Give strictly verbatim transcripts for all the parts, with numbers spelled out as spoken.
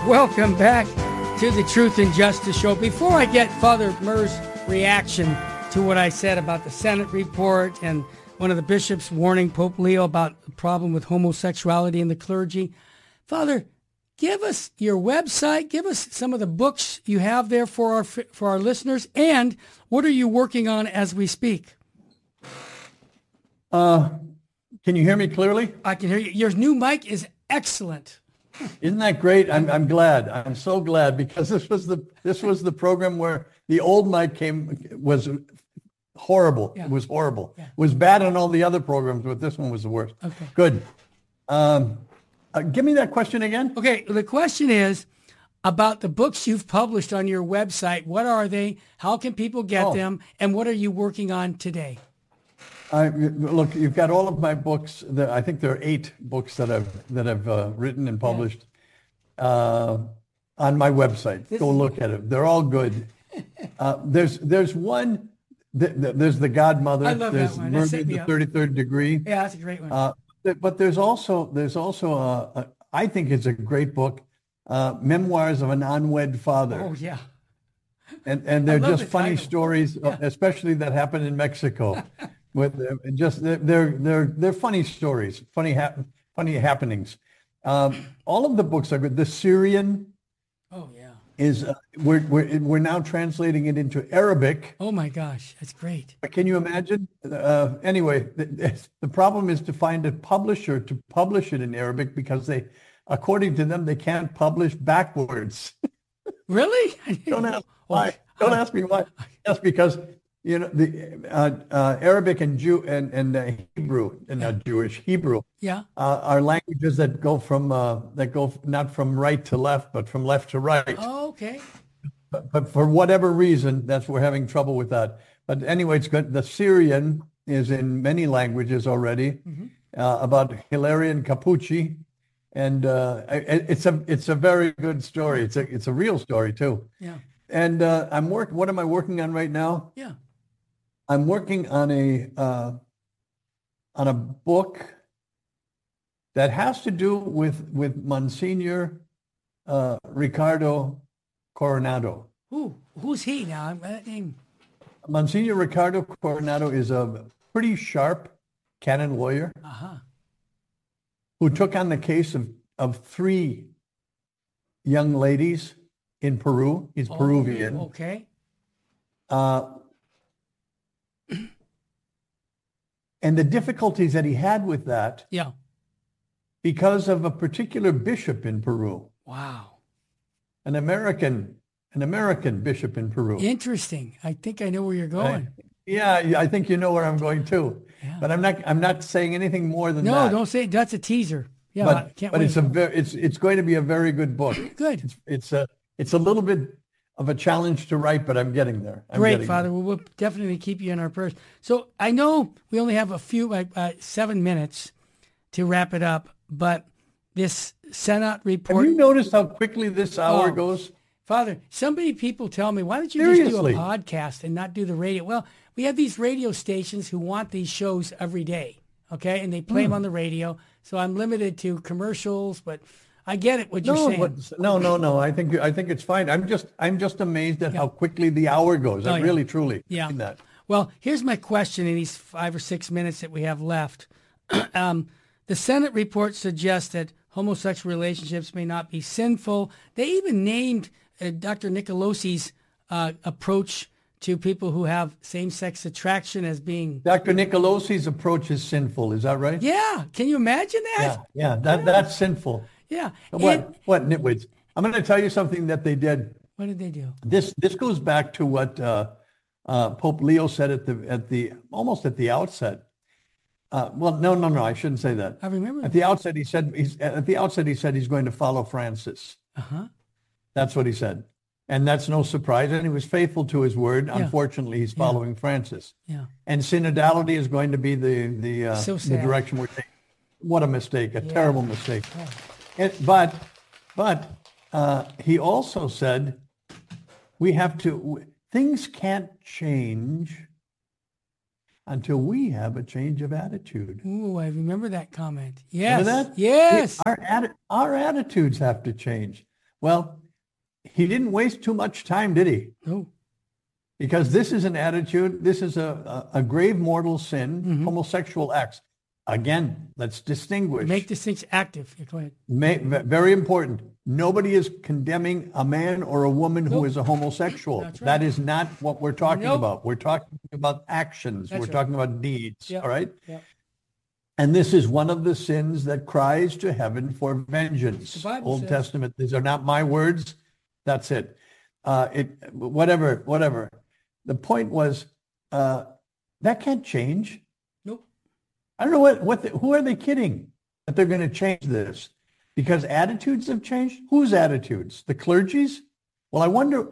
Welcome back to the Truth and Justice Show. Before I get Father Murr's reaction to what I said about the Senate report and one of the bishops warning Pope Leo about the problem with homosexuality in the clergy, Father, give us your website, give us some of the books you have there for our for our listeners, and what are you working on as we speak? Uh, can you hear me clearly? I can hear you. Your new mic is excellent. Isn't that great? I'm I'm glad. I'm so glad, because this was the this was the program where the old mic came was horrible. Yeah. It was horrible. Yeah. It was bad on all the other programs, but this one was the worst. Okay. Good. Um, uh, give me that question again. Okay. The question is about the books you've published on your website. What are they? How can people get Oh. them? And what are you working on today? I, look, you've got all of my books. There, I think there are eight books that I've that I've uh, written and published uh, on my website. This Go is- look at it. They're all good. Uh, there's there's one. Th- th- there's The Godmother. I love that there's one. That Murder set in me the up. thirty-third Degree. Yeah, that's a great one. Uh, th- but there's also there's also a, a, I think it's a great book, uh, Memoirs of an Unwed Father. oh, yeah. And and they're love just the funny title. stories, uh, especially that happened in Mexico. With uh, just they're they're they're they're funny stories, funny hap- funny happenings. Um, all of the books are good. The Syrian Oh, yeah. is uh, we're we're we're now translating it into Arabic. Oh, my gosh. That's great. Can you imagine? Uh, anyway, the, the problem is to find a publisher to publish it in Arabic, because they, according to them, they can't publish backwards. Really? Don't ask Oh, why. Don't ask me why. That's because, you know, the uh, uh, Arabic and Jew and and uh, Hebrew, and not Jewish, Hebrew Yeah. uh, are languages that go from uh, that go not from right to left, but from left to right. Oh, okay. But, but for whatever reason, that's we're having trouble with that. But anyway, it's good. The Syrian is in many languages already, Mm-hmm. uh, about Hilarion Capucci, and uh, it, it's a it's a very good story. It's a it's a real story too. Yeah. And uh, I'm work. What am I working on right now? Yeah. I'm working on a uh, on a book that has to do with with Monsignor uh, Ricardo Coronado. Who? Who's he now? I'm- That name. Monsignor Ricardo Coronado is a pretty sharp canon lawyer Uh-huh. who took on the case of of three young ladies in Peru. He's Peruvian. Oh, okay. Uh, and the difficulties that he had with that Yeah. because of a particular bishop in Peru, Wow. an American, an American bishop in Peru. Interesting. I think I know where you're going. Yeah, yeah, I think you know where I'm going too. Yeah. But I'm not. I'm not saying anything more than No, that. don't say that's a teaser. Yeah, I But can't but wait. it's a very. It's it's going to be a very good book. Good. It's it's a it's a little bit of a challenge to write, but I'm getting there. I'm Great, getting Father. there. Well, we'll definitely keep you in our prayers. So I know we only have a few, like uh, seven minutes to wrap it up, but this Senate report. Have you noticed how quickly this hour Oh. goes? Father, so many people tell me, why don't you just Seriously. do a podcast and not do the radio? Well, we have these radio stations who want these shows every day, okay? And they play Hmm. them on the radio. So I'm limited to commercials, but I get it, what you're No, saying. but- no, no, no. I think I think it's fine. I'm just I'm just amazed at Yeah. how quickly the hour goes. Oh, I yeah. really, truly Yeah. mean that. Well, here's my question in these five or six minutes that we have left. um, the Senate report suggests that homosexual relationships may not be sinful. They even named uh, Doctor Nicolosi's uh, approach to people who have same-sex attraction as being, Doctor Nicolosi's approach is sinful. Is that right? yeah, can you imagine Yeah, that? yeah. That that's sinful. Yeah. What And- what nitwits? I'm going to tell you something that they did. what did they do? This this goes back to what uh, uh, Pope Leo said at the at the almost at the outset. Uh, well, no, no, no. I shouldn't say that. I remember. At the outset, he said he's at the outset he said he's going to follow Francis. Uh-huh. That's what he said, and that's no surprise. And he was faithful to his word. Unfortunately, he's following Francis. Yeah. And synodality is going to be the the uh, So the sad. direction we're taking. What a mistake! A Yeah. terrible mistake. And, but but uh, he also said we have to. Things can't change until we have a change of attitude. Ooh, I remember that comment. Yes. Remember that? Yes. Our atti- our attitudes have to change. Well, he didn't waste too much time, did he? No. Because this is an attitude, this is a, a, a grave mortal sin, mm-hmm. homosexual acts. Again, let's distinguish. Make distinction active. Yeah, go ahead. May, very important. Nobody is condemning a man or a woman nope. who is a homosexual. Right. That is not what we're talking nope. about. We're talking about actions. That's we're right. talking about deeds. Yep. All right? Yep. And this is one of the sins that cries to heaven for vengeance. Old says. Testament. These are not my words. That's it. Uh, it whatever, whatever. The point was uh, that can't change. Nope. I don't know what what the, who are they kidding that they're going to change this because attitudes have changed. Whose attitudes? The clergy's? Well, I wonder.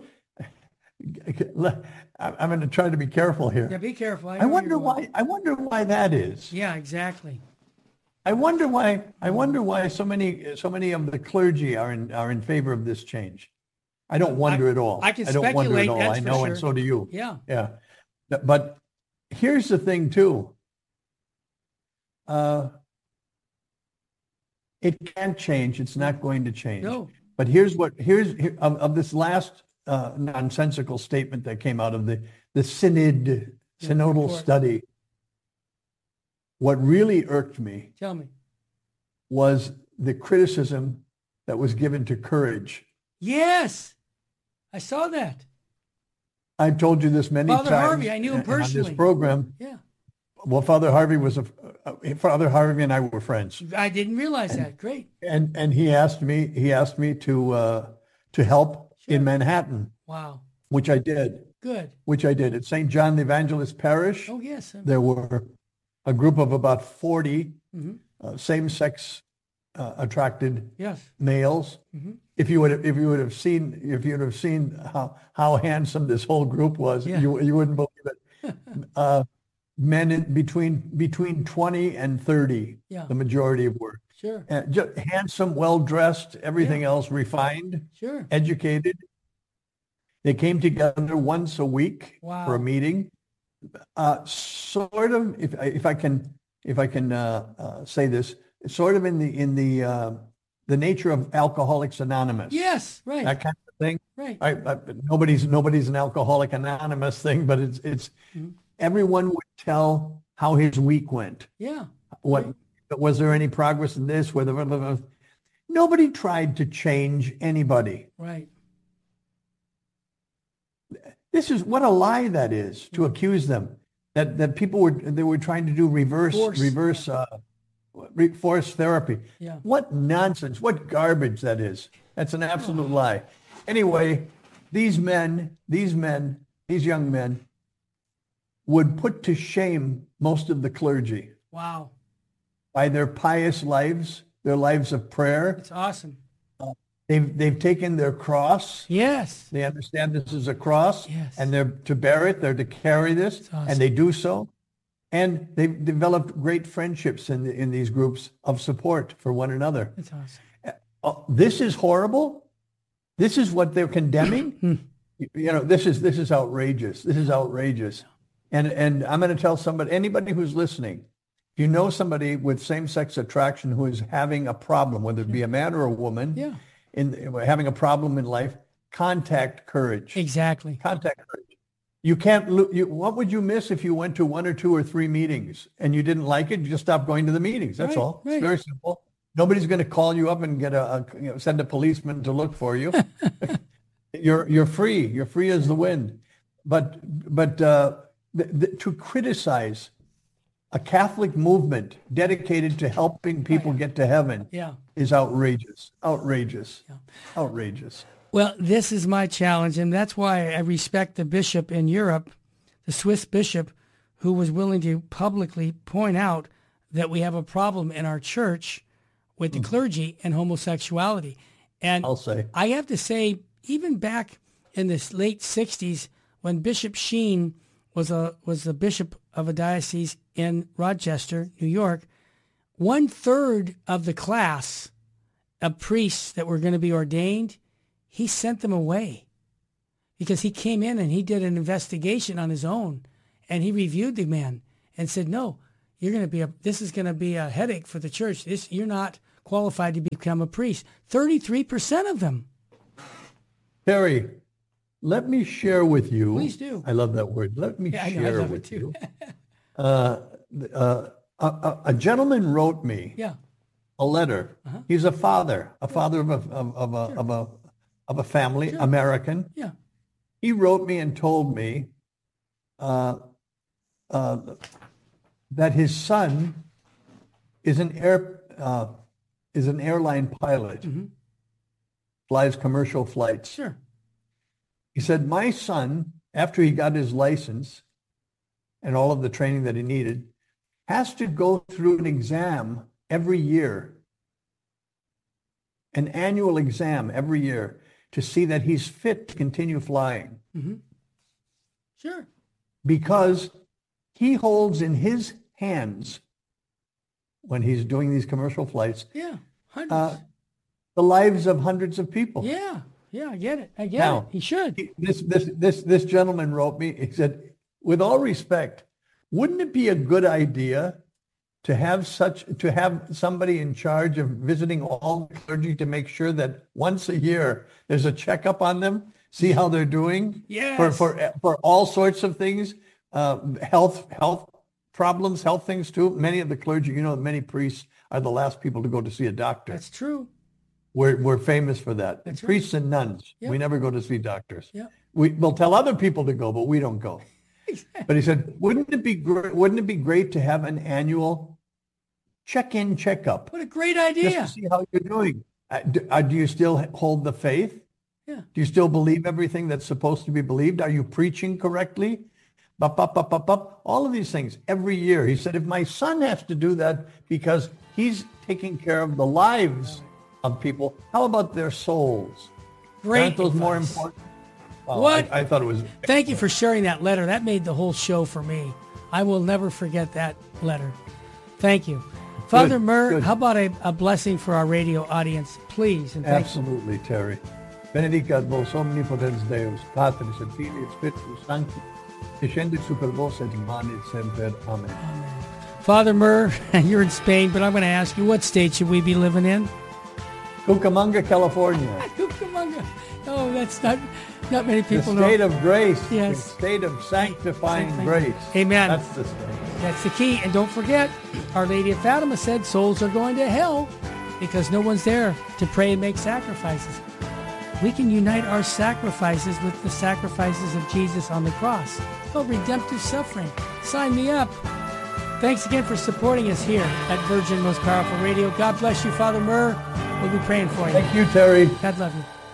I'm going to try to be careful here. Yeah, be careful. I, I wonder why. I wonder why that is. Yeah, exactly. I wonder why. I wonder why so many so many of the clergy are in are in favor of this change. I don't wonder I, at all. I can I don't speculate. wonder at all. That's I know, for sure. and so do you. Yeah. Yeah. But here's the thing, too. Uh, it can't change. It's not going to change. No. But here's what, here's, here, of, of this last uh, nonsensical statement that came out of the, the synod, yeah, synodal report. study, what really irked me Tell me. was the criticism that was given to courage. Yes. I saw that. I've told you this many Father times. Father Harvey, I knew him personally. On this program. Yeah. Well, Father Harvey was a, uh, Father Harvey and I were friends. I didn't realize and, that. Great. And and he asked me he asked me to uh, to help sure. in Manhattan. Wow. Which I did. Good. Which I did at Saint John the Evangelist Parish. Oh yes. There were a group of about forty mm-hmm. uh, same-sex uh, attracted yes. males. Mm-hmm. If you would have, if you would have seen if you would have seen how how handsome this whole group was, yeah. you you wouldn't believe it. uh, men in between between twenty and thirty, yeah. the majority of were. Sure. And just handsome, well dressed, everything yeah. else refined, sure. educated. They came together once a week wow. for a meeting. Uh, sort of, if if I can if I can uh, uh, say this, sort of in the in the uh, the nature of Alcoholics Anonymous. Yes, right. That kind of thing. Right. I, I, nobody's nobody's an Alcoholic Anonymous thing, but it's it's mm-hmm. everyone would tell how his week went. Yeah. What right. was there any progress in this? Whether nobody tried to change anybody. Right. This is what a lie that is to accuse them that that people were they were trying to do reverse force. reverse uh, re- force therapy. Yeah. What nonsense! What garbage that is! That's an absolute oh. lie. Anyway, these men, these men, these young men would put to shame most of the clergy. Wow. By their pious lives, their lives of prayer. It's awesome. Uh, they've they've taken their cross. Yes. They understand this is a cross. Yes. And they're to bear it. They're to carry this, awesome. And they do so. And they've developed great friendships in the, in these groups of support for one another. That's awesome. Uh, this is horrible. This is what they're condemning. You know, this is this is outrageous. This is outrageous. And and I'm going to tell somebody, anybody who's listening, if you know somebody with same-sex attraction who is having a problem, whether it be a man or a woman, yeah. in having a problem in life, contact Courage. Exactly. Contact Courage. You can't. lo- You, what would you miss if you went to one or two or three meetings and you didn't like it? You just stopped going to the meetings. That's right, all. Right. It's very simple. Nobody's going to call you up and get a, a you know, send a policeman to look for you. you're you're free. You're free as the wind. But but uh, the, the, to criticize a Catholic movement dedicated to helping people get to heaven yeah. is outrageous. Outrageous. Yeah. Outrageous. Well, this is my challenge, and that's why I respect the bishop in Europe, the Swiss bishop, who was willing to publicly point out that we have a problem in our church with the clergy and homosexuality. And I'll say. I have to say, even back in the late sixties, when Bishop Sheen was a was the bishop of a diocese in Rochester, New York, one third of the class of priests that were going to be ordained, he sent them away because he came in and he did an investigation on his own, and he reviewed the man and said, no, you're going to be a, this is going to be a headache for the church. This, you're not qualified to become a priest. thirty-three percent of them Terry, let me share with you. Please do. I love that word. Let me Yeah, I know, I share love it with too. you. Uh, uh, a, a, a gentleman wrote me Yeah. a letter. Uh-huh. He's a father, a father of a of, of a Sure. of a of a family, Sure. American. Yeah. He wrote me and told me uh, uh, that his son is an air uh, is an airline pilot, Mm-hmm. flies commercial flights. Sure. He said, my son, after he got his license and all of the training that he needed, has to go through an exam every year, an annual exam every year to see that he's fit to continue flying, Mm-hmm. Sure. because he holds in his hands, when he's doing these commercial flights, Yeah. Hundreds. uh, the lives of hundreds of people. yeah. Yeah. I get it. I get Now, it. He should. He- This, this, this, this gentleman wrote me, he said, with all respect, wouldn't it be a good idea to have such, to have somebody in charge of visiting all the clergy to make sure that once a year there's a checkup on them, see how they're doing? Yes. For, for, for all sorts of things, uh, health, health problems, health things too. Many of the clergy, you know, many priests are the last people to go to see a doctor. That's true. We're, we're famous for that. That's right. Priests and nuns, Yep. we never go to see doctors. Yeah. We, we'll tell other people to go, but we don't go. But he said, wouldn't it be great, wouldn't it be great to have an annual check-in, checkup, What a great just idea. to see how you're doing? Uh, do, uh, do you still hold the faith? Yeah. Do you still believe everything that's supposed to be believed? Are you preaching correctly? Bup, bup, bup, bup, bup. All of these things every year. He said, if my son has to do that because he's taking care of the lives of people, how about their souls? Great Aren't those more advice. important? Wow, What? I, I thought it was. Thank you for sharing that letter. That made the whole show for me. I will never forget that letter. Thank you. Father Murr, good. how about a, a blessing for our radio audience, please? And thank you. Absolutely, Terry. Benedicat vos omnipotens Deus, Patris et Filii et Spiritus Sancti, descendit super vos et manit semper. Amen. Father Murr, you're in Spain, but I'm going to ask you, what state should we be living in? Cucamonga, California. Cucamonga. Oh, that's not, not many The people know. state of grace. Yes. The state of sanctifying Sanctifying. grace. Amen. That's the state. That's the key. And don't forget, Our Lady of Fatima said souls are going to hell because no one's there to pray and make sacrifices. We can unite our sacrifices with the sacrifices of Jesus on the cross. It's called redemptive suffering. Sign me up. Thanks again for supporting us here at Virgin Most Powerful Radio. God bless you, Father Murr. We'll be praying for you. Thank you, Terry. God love you.